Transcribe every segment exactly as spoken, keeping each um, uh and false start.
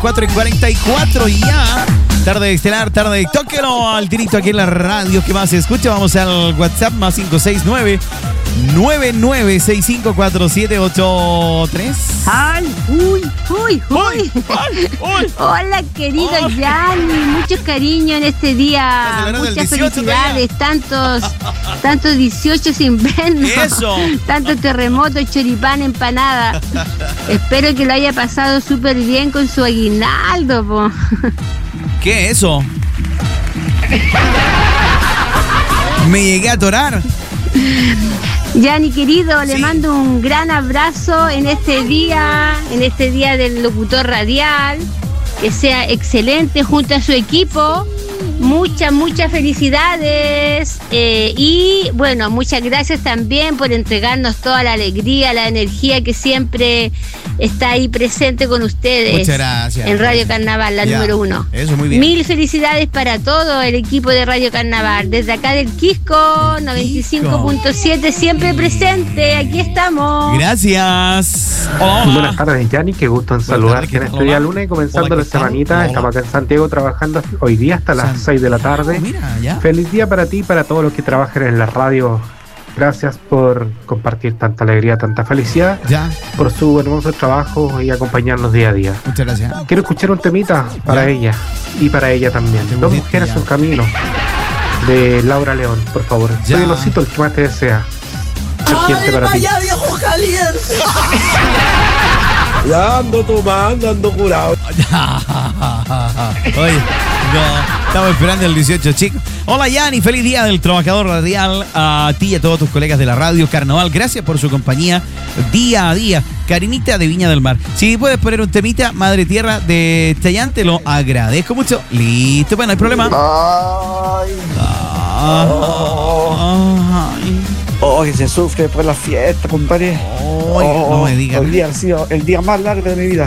cuatro y cuarenta y cuatro ya. Tarde estelar, tarde. Tóquelo al tirito aquí en la radio que más se escucha. Vamos al WhatsApp más cinco seis nueve, nueve nueve seis cinco cuatro siete ocho tres. ¡Ay! ¡Uy! ¡Uy! ¡Uy! Ay, uy. Hola, querido Ay. Yanni. Mucho cariño en este día. Celebrando el Muchas dieciocho felicidades. Tantos, tantos dieciocho invernos. Eso. Tanto terremoto, choripán, empanada. Espero que lo haya pasado súper bien con su aguinaldo, po. ¿Qué es eso? Me llegué a atorar. Yanni, querido, le Sí. mando un gran abrazo en este día, en este día del locutor radial. Que sea excelente junto a su equipo. Muchas, muchas felicidades. Eh, y bueno, muchas gracias también por entregarnos toda la alegría, la energía que siempre está ahí presente con ustedes. Muchas gracias. En Radio Carnaval, la Ya, número uno. eso, muy bien. Mil felicidades para todo el equipo de Radio Carnaval. Desde acá del Quisco, noventa y cinco punto siete, siempre presente. Aquí estamos. Gracias. Hola, hola. Buenas tardes, Yanni, qué gusto en Buenas saludarte tardes, en este hola. día lunes, comenzando Hola, la ¿qué tal? semanita. Hola. Estamos acá en Santiago trabajando hoy día hasta las San- seis de la tarde. Oh, mira, ya. Feliz día para ti y para todos los que trabajan en la radio. Gracias por compartir tanta alegría, tanta felicidad, Ya. por su hermoso trabajo y acompañarnos día a día. Muchas gracias. Quiero escuchar un temita para Ya. ella y para ella también. Qué Dos bonito, mujeres, ya. un camino, de Laura León, por favor. Ya. Soy el osito, el que más te desea. Serpiente para ti. Ya ando tomando, ando curado. Oye, no, estamos esperando el dieciocho, chicos. Hola, Yanni, feliz día del trabajador radial. A ti y a todos tus colegas de la radio Carnaval, gracias por su compañía día a día. Karinita de Viña del Mar. Si puedes poner un temita, Madre Tierra de Chayanne, te lo agradezco mucho. Listo, bueno, no hay problema. Ay, Ay, oh, que se sufre por la fiesta, compadre. ay, no me digas. El día ha sido el día más largo de mi vida.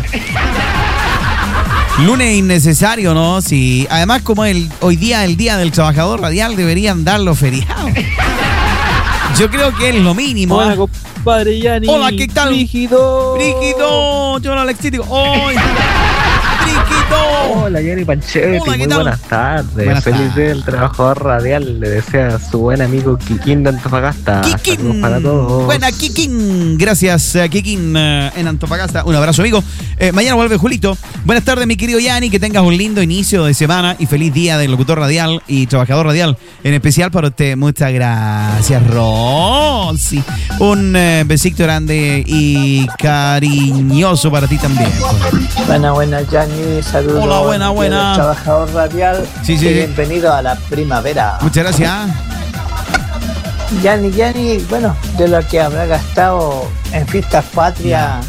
Lunes innecesario, ¿no? Sí. Además, como el hoy día el día del trabajador radial, deberían darlo feriado. Yo creo que es lo mínimo. Hola, ¿eh? compadre Yanni. Hola, ¿qué tal? Brígido. Brígido, yo no le explico. ¡Ay! Brígido. Hola, Yanni Panchetti, Hola, ¿qué muy tal? buenas tardes. Buenas Feliz tardes. día del trabajador radial. Le desea a su buen amigo Kikín de Antofagasta. Saludos Kikín. para todos. Buena, Kikín. Gracias, eh, Kikín, eh, en Antofagasta. Un abrazo, amigo. Eh, mañana vuelve Julito. Buenas tardes, mi querido Yanni. Que tengas un lindo inicio de semana y feliz día del locutor radial y trabajador radial. En especial para usted. Muchas gracias, Rosy. Un eh, besito grande y cariñoso para ti también. Buena, buena, Yanni, saludos. Hola, buena, buena. del Trabajador radial. Sí, sí. Y bienvenido a la primavera. Muchas gracias. Yanni, Yanni, bueno, de lo que habrá gastado en fiestas patrias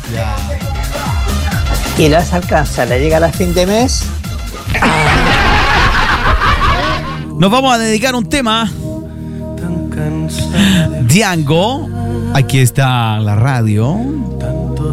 y las alcanza, le llega a fin de mes. Nos vamos a dedicar un tema. Django. Aquí está la radio.